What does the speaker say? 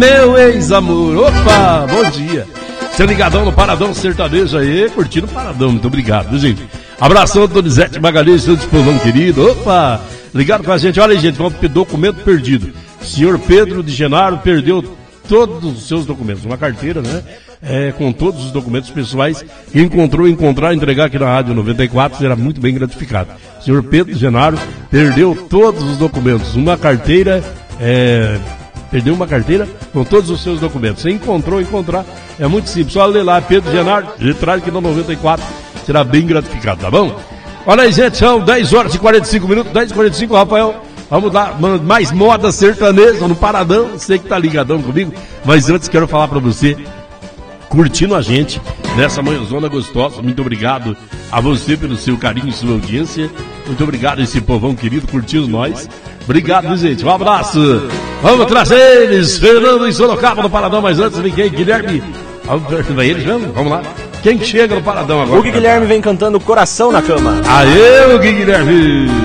Meu ex-amor, opa, bom dia. Seu ligadão no Paradão Sertanejo aí, curtindo o Paradão, muito obrigado, gente. Abração, Donizete Magalhães, seu povão querido, opa, ligado com a gente. Olha aí, gente, vamos pedir documento perdido. Senhor Pedro de Genaro perdeu todos os seus documentos, uma carteira, né? Com todos os documentos pessoais, encontrar, entregar aqui na Rádio 94, será muito bem gratificado. Senhor Pedro de Genaro perdeu todos os documentos, uma carteira, perdeu uma carteira com todos os seus documentos. Você encontrar, é muito simples. Só ler lá, Pedro Genaro, de trás aqui no 94, será bem gratificado, tá bom? Olha aí, gente, são 10 horas e 45 minutos, 10h45, Rafael. Vamos lá, mais moda sertaneja no Paradão, você que tá ligadão comigo, mas antes quero falar pra você, curtindo a gente nessa manhãzona gostosa, muito obrigado a você pelo seu carinho e sua audiência, muito obrigado a esse povão querido curtindo nós, obrigado, gente, um abraço, vamos trazer eles, Fernando em Sorocaba no Paradão, mas antes vem quem, Guilherme, vai eles mesmo, vamos lá, quem chega no Paradão agora? O Guilherme vem cantando Coração na Cama. Aê, o Guilherme!